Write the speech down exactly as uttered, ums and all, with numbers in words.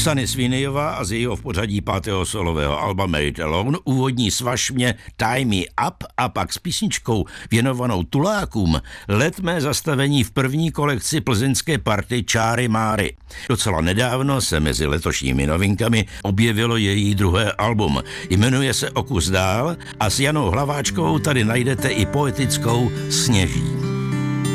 Sunny Sweeneyová a z jejího v pořadí pátého solového alba Made It Alone úvodní svaž mě Tie Me Up a pak s písničkou věnovanou tulákům Let mé zastavení v první kolekci plzeňské party Čáry Máry. Docela nedávno se mezi letošními novinkami objevilo její druhé album. Jmenuje se O kus dál a s Janou Hlaváčkovou tady najdete i poetickou Sněží.